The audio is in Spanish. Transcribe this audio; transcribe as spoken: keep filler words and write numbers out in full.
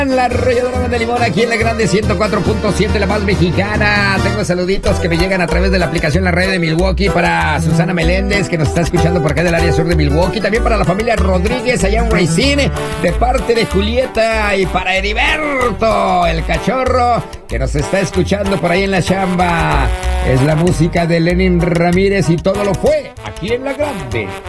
La arrolladora de limón aquí en la grande ciento cuatro punto siete, la más mexicana. Tengo saluditos que me llegan a través de la aplicación La Radio de Milwaukee para Susana Meléndez, que nos está escuchando por acá del área sur de Milwaukee. También para la familia Rodríguez allá en Racine, de parte de Julieta, y para Heriberto, el cachorro, que nos está escuchando por ahí en la chamba. Es la música de Lenin Ramírez y todo lo fue aquí en la grande.